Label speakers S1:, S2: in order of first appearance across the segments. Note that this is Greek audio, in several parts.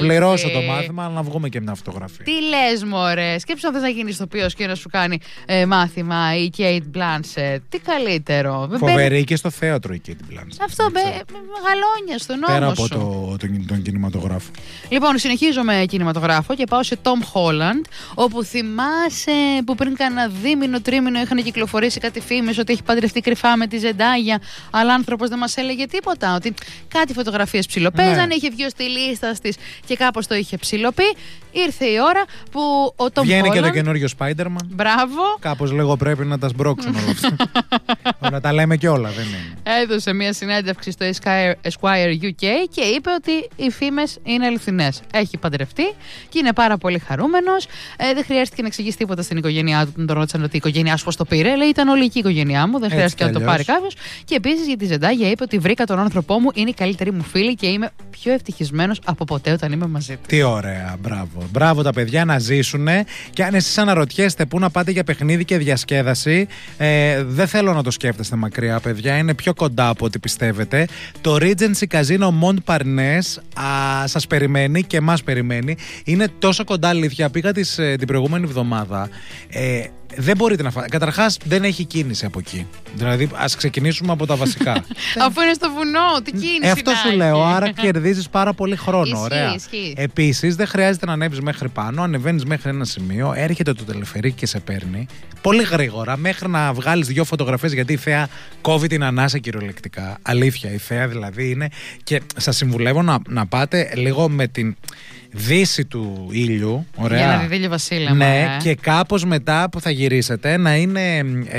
S1: πληρώσω το μάθημα, αλλά να βγούμε και μια φωτογραφία.
S2: Τι λες, μωρέ. Σκέψου αν θες να γίνεις ηθοποιός και να σου κάνει μάθημα η Kate Blanchett. Τι καλύτερο.
S1: Φοβερή και στο θέατρο η Kate Blanchett.
S2: Αυτό μεγαλώνια στον νόμο.
S1: Πέρα από τον κινηματογράφο.
S2: Λοιπόν, συνεχίζω με κινηματογράφο και πάω σε Tom Holland, όπου θυμάσαι που πριν κάνα δίμηνο, τρίμηνο είχαν κυκλοφορήσει κάτι φήμες ότι έχει παντρευτεί κρυφά με τη Ζεντάγια, αλλά άνθρωπος δεν μας έλεγε τίποτα. Ότι κάτι φωτογραφίες ψιλοπαίζανε, είχε βγει στη λίστα της και κάπως το είχε ψιλοπεί. Ήρθε η ώρα που ο Tom
S1: Βγαίνει
S2: Holland.
S1: και το καινούριο Spider-Man.
S2: Μπράβο.
S1: Κάπως λίγο πρέπει να τα σμπρώξουν όλα αυτά. Να τα λέμε και όλα, δεν είναι.
S2: Έδωσε μια συνέντευξη στο Esquire UK και είπε ότι οι φήμες είναι αληθινές. Έχει παντρευτεί και είναι πάρα πολύ χαρούμενος. Δεν χρειάστηκε να εξηγήσει τίποτα στην οικογένειά του. Τον ρώτησαν ότι η οικογένειά σου πώς το πήρε. Λέει: ήταν όλη η οικογένειά μου, δεν χρειάστηκε να το πάρει κάποιος. Και επίσης για τη Ζεντάγια είπε ότι βρήκα τον άνθρωπό μου, είναι η καλύτερη μου φίλη και είμαι πιο ευτυχισμένος από ποτέ όταν είμαι μαζί του.
S1: Τι ωραία, μπράβο. Μπράβο τα παιδιά να ζήσουνε. Και αν εσείς αναρωτιέστε πού να πάτε για παιχνίδι και διασκέδαση, δεν θέλω να το σκέφτεστε μακριά, παιδιά. Είναι πιο κοντά από ό,τι πιστεύετε. Το Regency Casino Montparnasse σας περιμένει και μας περιμένει. Είναι τόσο κοντά, αλήθεια. Πήγα την προηγούμενη εβδομάδα. Δεν μπορείτε να φάτε. Καταρχάς, δεν έχει κίνηση από εκεί. Δηλαδή, ας ξεκινήσουμε από τα βασικά.
S2: Αφού είναι στο βουνό, τι κίνηση.
S1: Αυτό σου λέω. Άρα κερδίζεις πάρα πολύ χρόνο.
S2: Ισχύει,
S1: ωραία.
S2: ισχύει.
S1: Επίσης, δεν χρειάζεται να ανέβεις μέχρι πάνω. Ανεβαίνεις μέχρι ένα σημείο, έρχεται το τελεφερίκι και σε παίρνει πολύ γρήγορα μέχρι να βγάλεις 2 φωτογραφίες. Γιατί η θέα κόβει την ανάσα κυριολεκτικά. Αλήθεια, η θέα δηλαδή είναι. Και σας συμβουλεύω να πάτε λίγο με την δύση του ήλιου. Ωραία.
S2: Για να δείτε και βασίλεμα.
S1: Ναι, και κάπως μετά που θα γυρίσετε να είναι.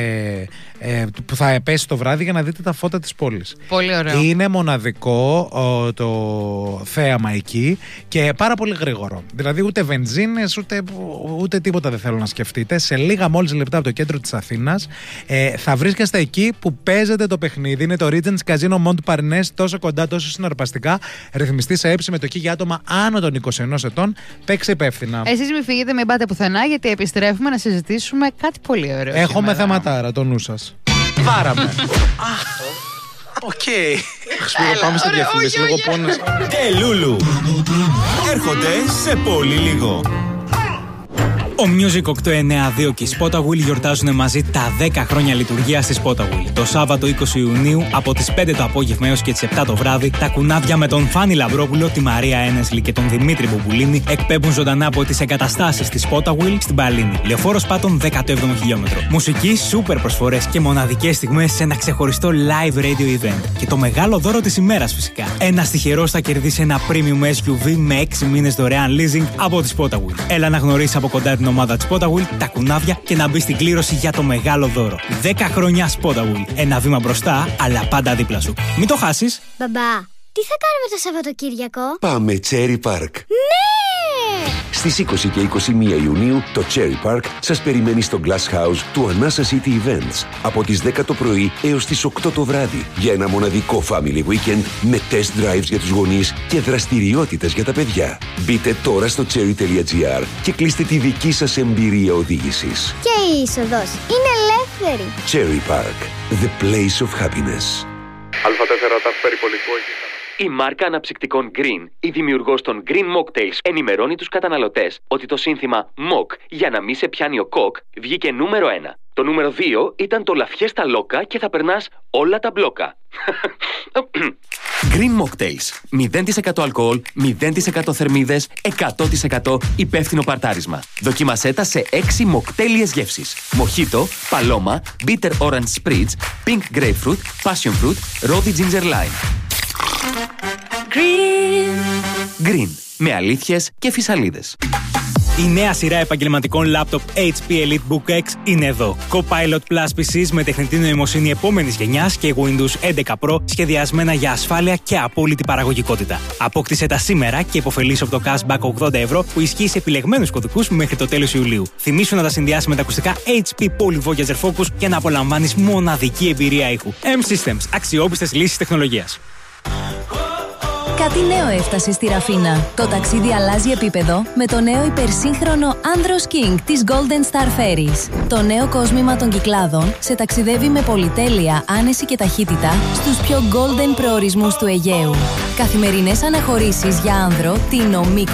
S1: Που θα πέσει το βράδυ για να δείτε τα φώτα της πόλης.
S2: Πολύ ωραίο.
S1: Είναι μοναδικό το θέαμα εκεί και πάρα πολύ γρήγορο. Δηλαδή ούτε βενζίνες ούτε τίποτα δεν θέλω να σκεφτείτε. Σε λίγα μόλις λεπτά από το κέντρο της Αθήνας θα βρίσκεστε εκεί που παίζετε το παιχνίδι. Είναι το Regency Casino Montparnasse, τόσο κοντά, τόσο συναρπαστικά. Ρυθμιστή σε συμμετοχή για άτομα άνω των 21 ετών. Παίξε υπεύθυνα.
S2: Εσείς μην φύγετε, μην πάτε πουθενά, γιατί επιστρέφουμε να συζητήσουμε κάτι πολύ ωραίο.
S1: Έχουμε θεματάρα, το νου σας. Βάραμε.
S3: Οκ. Πάμε στη διαφήμιση, λίγο πόνος.
S4: Λούλου. Έρχονται σε πολύ λίγο. Ο Music 892 και η Spotawheel γιορτάζουν μαζί τα 10 χρόνια λειτουργίας της Spotawheel. Το Σάββατο 20 Ιουνίου από τις 5 το απόγευμα έως και τις 7 το βράδυ, τα κουνάδια με τον Φάνη Λαμπρόπουλο, τη Μαρία Ένεσλη και τον Δημήτρη Μπουμπουλίνη εκπέμπουν ζωντανά από τις εγκαταστάσεις της Spotawheel στην Παλίνη. Λεωφόρος Πάτων 17ο χιλιόμετρο. Μουσική, σούπερ προσφορές και μοναδικές στιγμές σε ένα ξεχωριστό live radio event. Και το μεγάλο δώρο της ημέρας φυσικά. Ένας τυχερός θα κερδίσει ένα premium SUV με 6 μήνες δωρεάν leasing από τη Spotawheel. Έλα να γνωρίσεις από κοντά την ομάδα της Spotawheel, τα κουνάδια και να μπει στην κλήρωση για το μεγάλο δώρο. 10 χρόνια Spotawheel. Ένα βήμα μπροστά, αλλά πάντα δίπλα σου. Μην το χάσεις.
S5: Μπαμπά, τι θα κάνουμε το Σαββατοκύριακο?
S6: Πάμε Cherry Park.
S5: Ναι!
S6: Στις 20 και 21 Ιουνίου το Cherry Park σας περιμένει στο Glass House του Anasa City Events από τις 10 το πρωί έως τις 8 το βράδυ για ένα μοναδικό family weekend με test drives για τους γονείς και δραστηριότητες για τα παιδιά. Μπείτε τώρα στο cherry.gr και κλείστε τη δική σας εμπειρία οδήγησης.
S5: Και η είσοδος είναι ελεύθερη.
S6: Cherry Park, the place of happiness.
S7: Α4 ταφ περιπολικό.
S8: Η μάρκα αναψυκτικών Green, η δημιουργός των Green Mocktails, ενημερώνει τους καταναλωτές ότι το σύνθημα Mock για να μην σε πιάνει ο κοκ βγήκε νούμερο 1. Το νούμερο 2 ήταν το La Fiesta Loca και θα περνάς όλα τα μπλόκα. Green Mocktails. 0% αλκοόλ, 0% θερμίδες, 100% υπεύθυνο παρτάρισμα. Δοκίμασέ τα σε 6 μοκτέλιες γεύσεις. Μοχίτο, παλώμα, bitter orange spritz, pink grapefruit, passion fruit, rosy ginger lime. Green. Με αλήθειες και φυσαλίδες.
S4: Η νέα σειρά επαγγελματικών λάπτοπ HP EliteBook X είναι εδώ. Copilot Plus PCs με τεχνητή νοημοσύνη επόμενης γενιάς και Windows 11 Pro σχεδιασμένα για ασφάλεια και απόλυτη παραγωγικότητα. Απόκτησε τα σήμερα και υποφελείς από το cashback 80 ευρώ που ισχύει σε επιλεγμένους κωδικούς μέχρι το τέλος Ιουλίου. Θυμήσου να τα συνδυάσεις με τα ακουστικά HP Poly Voyager Focus για να απολαμβάνεις μοναδική εμπειρία ήχου. M-Systems. Αξιόπιστες λύσεις τεχνολογίας.
S9: Κάτι νέο έφτασε στη Ραφίνα. Το ταξίδι αλλάζει επίπεδο με το νέο υπερσύγχρονο Andros King της Golden Star Ferries. Το νέο κόσμημα των Κυκλάδων σε ταξιδεύει με πολυτέλεια, άνεση και ταχύτητα στους πιο golden προορισμούς του Αιγαίου. Καθημερινές αναχωρήσεις για άνδρο, Τίνο, Μύκονο